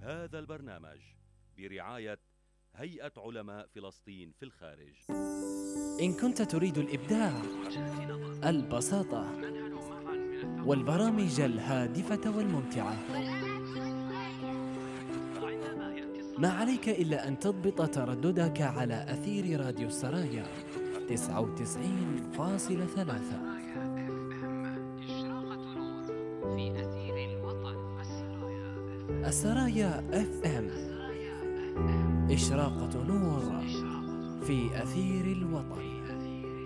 هذا البرنامج برعاية هيئة علماء فلسطين في الخارج. إن كنت تريد الإبداع، البساطة والبرامج الهادفة والممتعة، ما عليك إلا أن تضبط ترددك على أثير راديو السرايا 99.3. السرايا FM، إشراقة نور في أثير الوطن.